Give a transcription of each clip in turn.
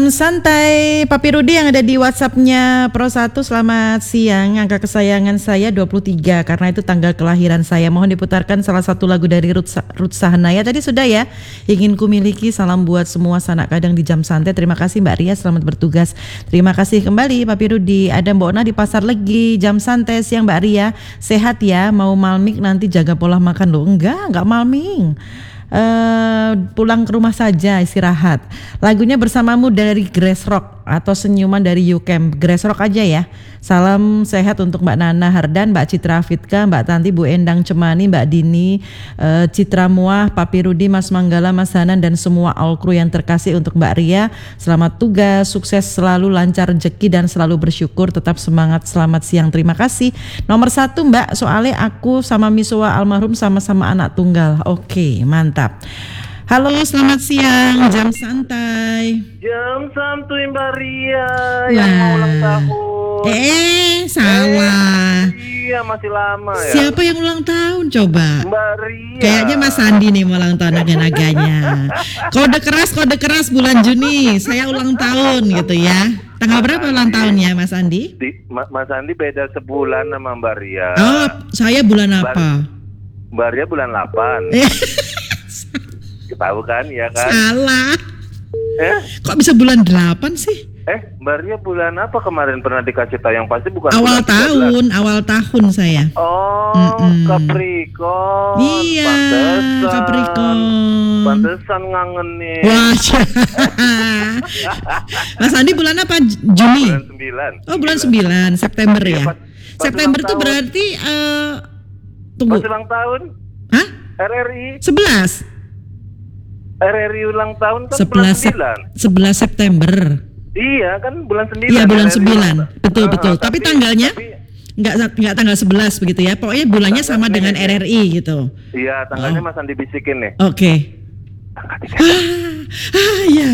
Santai, Papi Rudi yang ada di WhatsApp-nya Pro1, selamat siang. Angka kesayangan saya 23 karena itu tanggal kelahiran saya. Mohon diputarkan salah satu lagu dari Ruth Sahanaya. Tadi sudah ya, ingin ku miliki. Salam buat semua sanak kadang di jam santai. Terima kasih Mbak Ria, selamat bertugas. Terima kasih kembali Papi Rudi. Ada Mbak Ona di Pasar Legi, jam santai siang Mbak Ria. Sehat ya, mau malming nanti jaga pola makan loh. Enggak malming. Pulang ke rumah saja istirahat. Lagunya Bersamamu dari Grace Rock atau Senyuman dari YouCamp. Grace Rock aja ya. Salam sehat untuk Mbak Nana Hardan, Mbak Citra Fitka, Mbak Tanti, Bu Endang Cemani, Mbak Dini, Citra Muah, Papi Rudi, Mas Manggala, Mas Hanan dan semua all crew yang terkasih. Untuk Mbak Ria, selamat tugas, sukses selalu, lancar rezeki dan selalu bersyukur, tetap semangat. Selamat siang, terima kasih. Nomor 1 Mbak, soalnya aku sama Miswa almarhum sama-sama anak tunggal. Oke, mantap. Halo, selamat siang, jam santai. Jam santuy Mbak Ria yang mau ulang tahun. Salah. Iya, masih lama ya. Siapa yang ulang tahun coba? Mbak Ria. Kayaknya Mas Andi nih mau ulang tahun naga-naganya. Kode keras bulan Juni. Saya ulang tahun gitu ya. Tanggal berapa ulang tahunnya Mas Andi? Mas Andi beda sebulan sama Mbak Ria. Oh, saya bulan apa? Mbak Ria bulan 8. Tahu kan, ya kan? Salah. Kok bisa bulan 8 sih? Mbak Ria bulan apa kemarin pernah dikasih tahu? Yang pasti bukan awal tahun saya. Oh, Capricorn. Iya, Capricorn. Pantesan ngangenin. Wah, Mas Andi bulan apa? Juni? Bulan 9. Oh, bulan 9, September ya. September itu berarti tunggu. Pas ulang tahun? Hah? RRI 11. RRI ulang tahun kan 11 September. Iya kan bulan 9. Iya bulan 9. Betul. Tapi tanggalnya enggak tanggal 11 begitu ya. Pokoknya bulannya sama dengan RRI gitu. Iya, tanggalnya Mas Andi bisikin nih. Oke. Ya.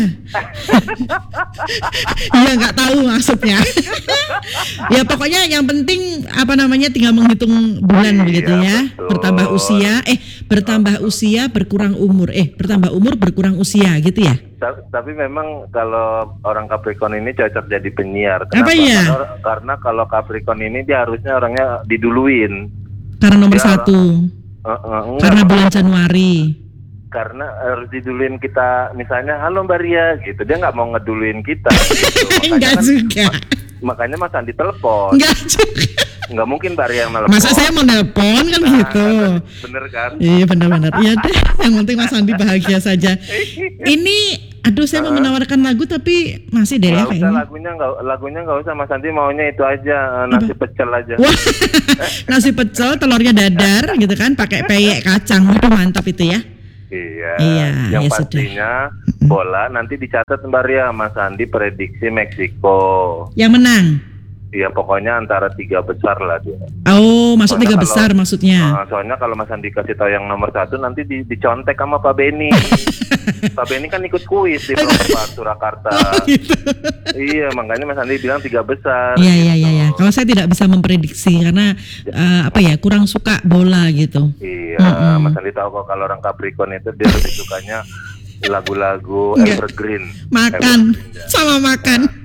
Iya nggak tahu maksudnya. Ya pokoknya yang penting tinggal menghitung bulan begitu ya. Betul. Bertambah usia berkurang umur. Bertambah umur berkurang usia gitu ya. Tapi memang kalau orang Capricorn ini cocok jadi penyiar. Kenapa? Apa ya? Karena kalau Capricorn ini dia harusnya orangnya diduluin. Karena nomor 1. Karena bulan Januari. Karena harus diduluin kita, misalnya halo Mbak Ria gitu, dia nggak mau ngeduluin kita gitu. Enggak juga. Makanya Mas Andi telepon. Enggak juga. Nggak mungkin Mbak Ria yang telepon. Masa saya mau telepon kan gitu. Bener kan? Iya benar. Iya deh, yang penting Mas Andi bahagia saja. Ini saya mau menawarkan lagu tapi masih deh ya kayaknya. Lagunya nggak usah, Mas Andi maunya itu aja, nasi pecel aja. Wah, nasi pecel, telurnya dadar gitu kan, pakai peyek kacang, itu mantap itu ya. Iya. Yang pastinya bola nanti dicatat Mbak Ria. Mas Andi prediksi Meksiko. Yang menang? Iya, pokoknya antara 3 besar lah dia. Oh, masuk 3 besar maksudnya. Soalnya kalau Mas Andi kasih tahu yang nomor 1 nanti dicontek sama Pak Beni. Pak Beni kan ikut kuis di Properti Surakarta. Gitu. Iya, makanya Mas Andi bilang 3 besar. Iya. Kalau saya tidak bisa memprediksi karena kurang suka bola gitu. Iya, Mas Andi tahu kok kalau orang Capricorn itu dia lebih sukanya lagu-lagu evergreen. Makan, sama makan.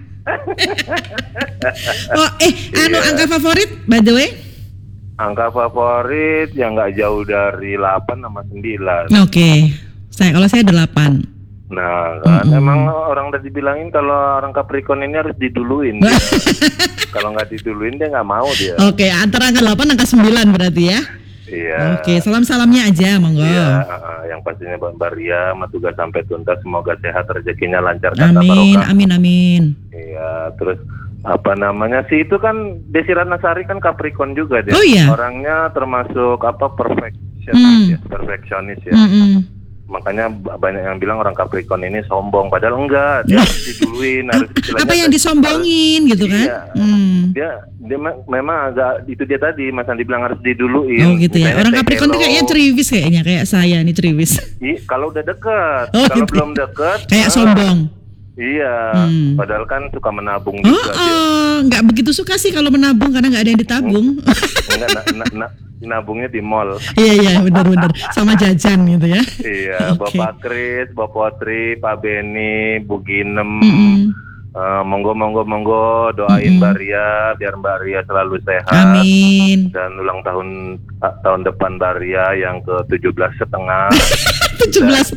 Angka favorit by the way? Angka favorit yang nggak jauh dari 8 sama 9. Oke. Kalau saya 8. Nah kan emang orang udah dibilangin kalau orang Capricorn ini harus diduluin. Kalau nggak diduluin dia nggak mau dia. Oke, antara angka 8 angka 9 berarti ya. Iya. Oke, salamnya aja monggo. Iya, yang pastinya Mbak Ria tugas sampai tuntas, semoga sehat, rezekinya lancar. Amin. Iya, terus si itu kan Desi Ratnasari kan Capricorn juga dia. Oh iya. Orangnya termasuk perfeksionis ya. Makanya banyak yang bilang orang Capricorn ini sombong, padahal enggak, dia harus diduluin, apa yang disombongin gitu kan? Iya, dia memang agak itu dia tadi Mas Andi bilang harus diduluin. Oh gitu ya. Orang Capricorn itu kayaknya ceriwis kayak saya nih ceriwis. Kalau udah dekat, gitu. Belum dekat kayak sombong. Iya, padahal kan suka menabung juga dia. Nggak begitu suka sih kalau menabung karena nggak ada yang ditabung. Enggak, nabungnya di mall. Iya benar sama jajan gitu ya. Iya, okay. Bapak Kris, Bapak Potri, Pak Beni, Bu Ginem, Monggo doain Mbak Ria biar Mbak Ria selalu sehat. Amin. Dan ulang tahun depan Mbak Ria yang ke 17,5. 17,5.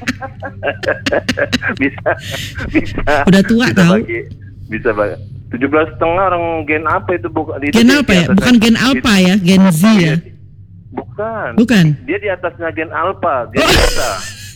bisa. Udah tua tahu. Bisa bagi 17,5 orang gen apa itu Gen apa ya? Bukan gen alpha ya, gen Z ya. Bukan. Dia di atasnya gen alpha, gen delta.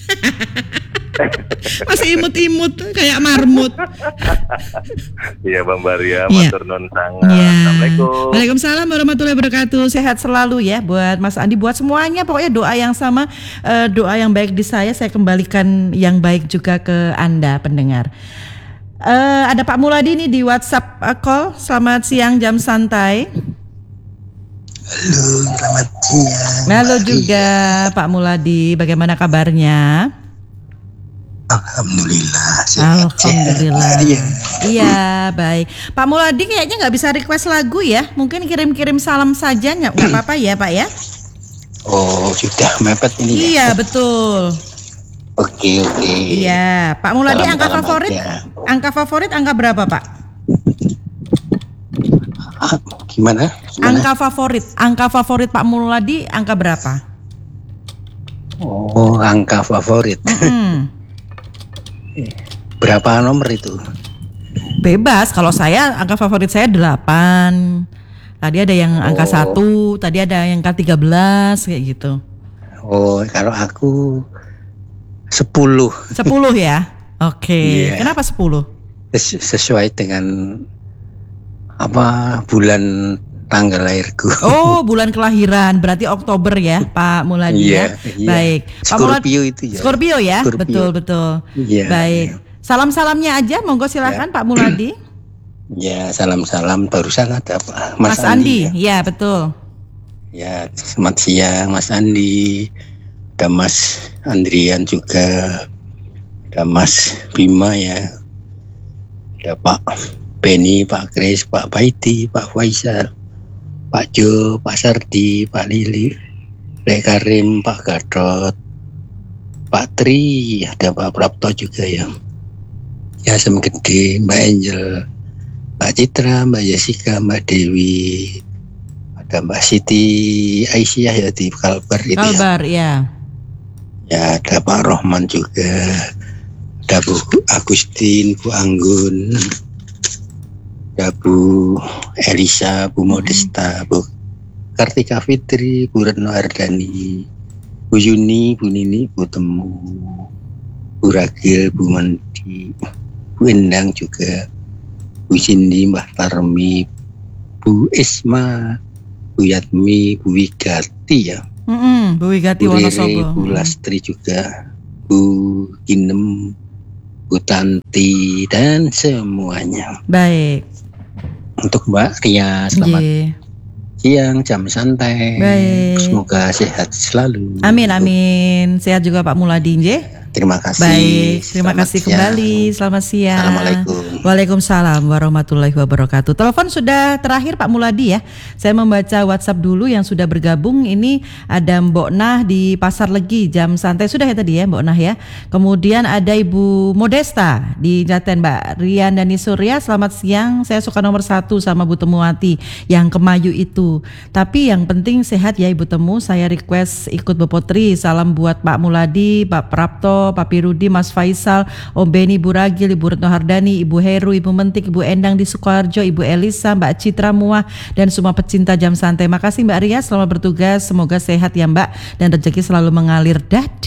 Masih imut-imut kayak marmut. Iya Bang Baria, matur nuwun sangat. Assalamualaikum. Waalaikumsalam warahmatullahi wabarakatuh. Sehat selalu ya buat Mas Andi, buat semuanya. Pokoknya doa yang sama, doa yang baik di saya kembalikan yang baik juga ke Anda pendengar. Ada Pak Muladi nih di WhatsApp call. Selamat siang, jam santai. Halo, selamat siang. Halo juga Pak Muladi, bagaimana kabarnya? Alhamdulillah. Alhamdulillah. Iya, baik. Pak Muladi kayaknya nggak bisa request lagu ya? Mungkin kirim-kirim salam saja, nggak apa-apa ya Pak ya? Oh, sudah mepet ini. Iya, betul. Oke. Iya, Pak Muladi angka favorit? Aja. Angka favorit angka berapa Pak? Gimana? Angka favorit Pak Muladi angka berapa? Oh, angka favorit. Berapa nomor itu? Bebas, kalau saya angka favorit saya 8. Tadi ada yang angka 1, tadi ada yang angka 13 kayak gitu. Oh, kalau aku 10. 10 ya? Oke. Yeah. Kenapa 10? Sesuai dengan bulan tanggal lahirku. Oh, bulan kelahiran, berarti Oktober ya, Pak Muladi ya. Baik. Scorpio itu ya. Scorpio ya, betul. Iya. Baik. Salam-salamnya aja, monggo silakan Pak Muladi. Ya, salam-salam barusan ada Pak Mas Andi. Ya, betul. Ya, selamat siang Mas Andi. Ada Mas Andrian juga. Ada Mas Bima ya. Ada Pak Beni, Pak Kris, Pak Baiti, Pak Faisal, Pak Jo, Pak Sardi, Pak Lili, Pak Karim, Pak Gadot, Pak Tri, ada Pak Prapto juga ya. Ya, Sem Gede, Mbak Angel, Mbak Citra, Mbak Jessica, Mbak Dewi, ada Mbak Siti Aisyah ya di Kalbar itu Kalbar ya. Ya, ada Pak Rohman juga, ada Bu Agustin, Bu Anggun, ada Bu Elisa, Bu Modesta, Bu Kartika Fitri, Bu Retno Ardani, Bu Yuni, Bu Nini, Bu Temu, Bu Ragil, Bu Mandi, Bu Endang juga, Bu Cindy, Mbah Tarmi, Bu Isma, Bu Yatmi, Bu Wigati ya. Bu Wigati Wonosobo. Bu Lastri juga, Bu Inem, Bu Tanti dan semuanya. Baik. Untuk Mbak Ria, selamat siang, jam santai. Baik. Semoga sehat selalu. Amin. Sehat juga Pak Muladi, nggih. Terima kasih. Baik, terima kasih kembali. Selamat siang. Assalamualaikum. Waalaikumsalam warahmatullahi wabarakatuh. Telepon sudah terakhir Pak Muladi ya. Saya membaca WhatsApp dulu yang sudah bergabung. Ini ada Mbok Nah di Pasar Legi, jam santai sudah ya tadi ya Mbok Nah ya. Kemudian ada Ibu Modesta di Jaten, Mbak Rian Dani Surya. Selamat siang. Saya suka nomor 1 sama Bu Temuwati yang Kemayu itu. Tapi yang penting sehat ya Ibu Temu. Saya request ikut Bepotri. Salam buat Pak Muladi, Pak Prapto, Pak Pirudi, Mas Faisal, Om Beni, Ibu Ragil, Ibu Retno Hardani, Ibu Heru, Ibu Mentik, Ibu Endang di Sukoharjo, Ibu Elisa, Mbak Citra Muah, dan semua pecinta jam santai. Makasih Mbak Ria, selamat bertugas. Semoga sehat ya Mbak, dan rezeki selalu mengalir.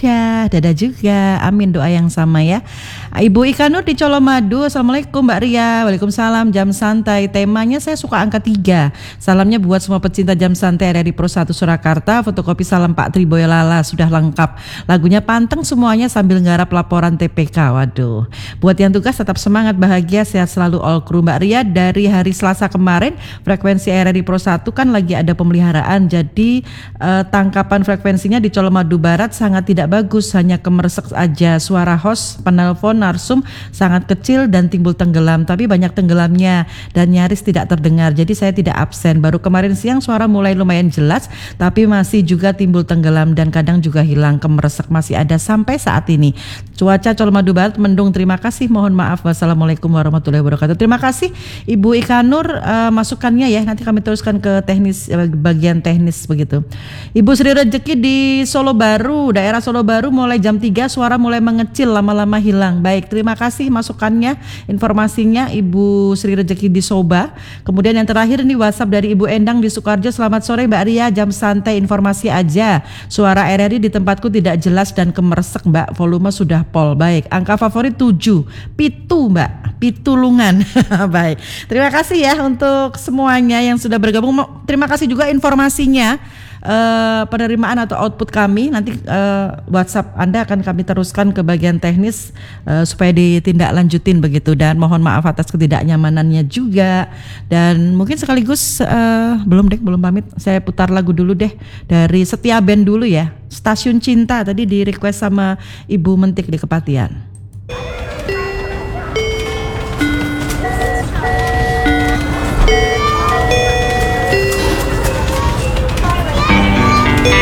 Dadah juga. Amin, doa yang sama ya. Ibu Ika Nur di Colomadu. Assalamualaikum Mbak Ria. Waalaikumsalam, jam santai. Temanya saya suka angka 3. Salamnya buat semua pecinta jam santai ada di Pro 1 Surakarta. Fotokopi salam Pak Tri Boyolala sudah lengkap. Lagunya panteng semuanya sambil nggarap laporan TPK. Waduh. Buat yang tugas tetap semangat, bahagia, sehat selalu all crew. Mbak Ria, dari hari Selasa kemarin frekuensi RRI Pro 1 kan lagi ada pemeliharaan. Jadi tangkapan frekuensinya di Colomadu Barat sangat tidak bagus, hanya kemeresek aja. Suara host, penelpon, narsum sangat kecil dan timbul tenggelam. Tapi banyak tenggelamnya dan nyaris tidak terdengar. Jadi saya tidak absen. Baru kemarin siang suara mulai lumayan jelas, tapi masih juga timbul tenggelam dan kadang juga hilang, kemeresek masih ada sampai saat ini. ini. Cuaca Colomadu Barat mendung, terima kasih, mohon maaf. Wassalamualaikum warahmatullahi wabarakatuh. Terima kasih Ibu Ika Nur, masukannya ya, nanti kami teruskan ke teknis, bagian teknis begitu. Ibu Sri Rejeki di Solo Baru, daerah Solo Baru, mulai jam 3 suara mulai mengecil, lama-lama hilang. Baik, terima kasih masukannya, informasinya Ibu Sri Rejeki di Soba. Kemudian yang terakhir ini WhatsApp dari Ibu Endang di Sukarjo. Selamat sore Mbak Ria, jam santai informasi aja. Suara RRI di tempatku tidak jelas dan kemersek Mbak, volume sudah pol. Baik, angka favorit 7, pitu Mbak, pitulungan. Baik, terima kasih ya untuk semuanya yang sudah bergabung. Terima kasih juga informasinya, penerimaan atau output kami. Nanti WhatsApp Anda akan kami teruskan ke bagian teknis supaya ditindaklanjutin begitu. Dan mohon maaf atas ketidaknyamanannya juga. Dan mungkin sekaligus belum pamit, saya putar lagu dulu deh dari Setia Band dulu ya, Stasiun Cinta, tadi di request sama Ibu Mentik di Kepatihan.